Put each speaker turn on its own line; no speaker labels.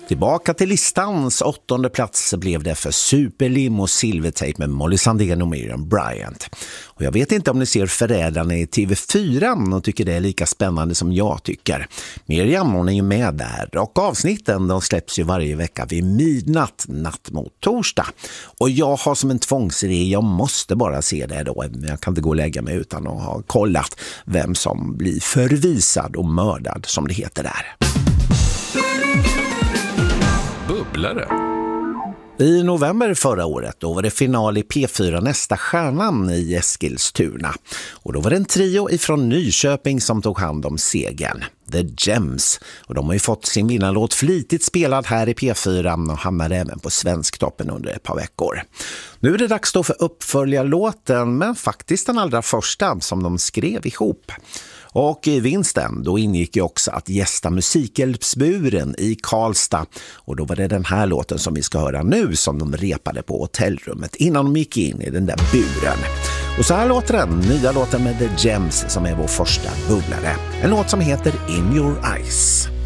Tillbaka till listans 8:e plats blev det för Superlim och Silvertape med Molly Sandén och Miriam Bryant. Och jag vet inte om ni ser Förrädarna i TV4 och tycker det är lika spännande som jag tycker. Miriam, hon är ju med där och avsnitten de släpps ju varje vecka vid midnatt, natt mot torsdag. Och jag har som en tvångsidé, jag måste bara se det då. Jag kan inte gå och lägga mig utan att ha kollat vem som blir förvisad och mördad som det heter där.
Bubblare.
I november förra året då var det final i P4 Nästa stjärnan i Eskilstuna. Och då var det en trio ifrån Nyköping som tog hand om segern. The Gems. Och de har ju fått sin vinnarlåt flitigt spelad här i P4 och hamnar även på Svensktoppen under ett par veckor. Nu är det dags då för uppföljarlåten, men faktiskt den allra första som de skrev ihop. Och i vinsten då ingick ju också att gästa Musikhjälpsburen i Karlstad. Och då var det den här låten som vi ska höra nu som de repade på hotellrummet innan de gick in i den där buren. Och så här låter den, nya låten med The Gems som är vår första bubblare. En låt som heter In Your Eyes.